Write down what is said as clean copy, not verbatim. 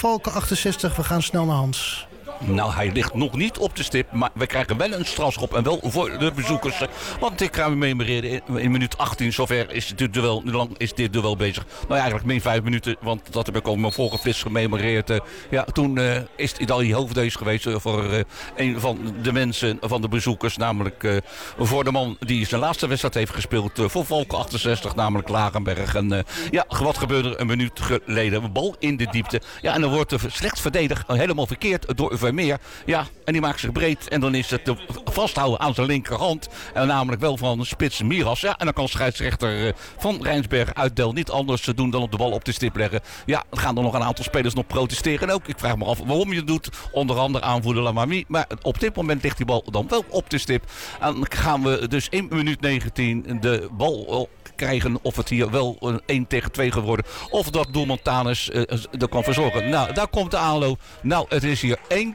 Valken 68. We gaan snel naar Hans. Nou, hij ligt nog niet op de stip, maar we krijgen wel een strafschop. En wel voor de bezoekers. Want ik ga me memoreren, in minuut 18, zover is dit duel, hoe lang is dit duel bezig? Nou ja, eigenlijk min 5 minuten, want dat heb ik al mijn vorige flits gememoreerd. Ja, toen is het al die hoofddeus geweest voor een van de mensen, van de bezoekers. Namelijk voor de man die zijn laatste wedstrijd heeft gespeeld voor Valken 68, namelijk Lagenberg. En ja, wat gebeurde er een minuut geleden? Een bal in de diepte. Ja, en dan wordt er slecht verdedigd, helemaal verkeerd door Vermeer. Ja, en die maakt zich breed. En dan is het te vasthouden aan zijn linkerhand. En namelijk wel van spits Miras. Ja, en dan kan scheidsrechter van Rijnsberg uitdeel niet anders doen dan op de bal op de stip leggen. Ja, dan gaan er nog een aantal spelers nog protesteren. En ook, ik vraag me af waarom je het doet. Onder andere aanvoerder Lamami. Maar op dit moment ligt die bal dan wel op de stip. En dan gaan we dus in minuut 19 de bal krijgen of het hier wel een 1 tegen 2 geworden. Of dat doelman Tanis er kan verzorgen. Nou, daar komt de aanloop. Nou, het is hier 1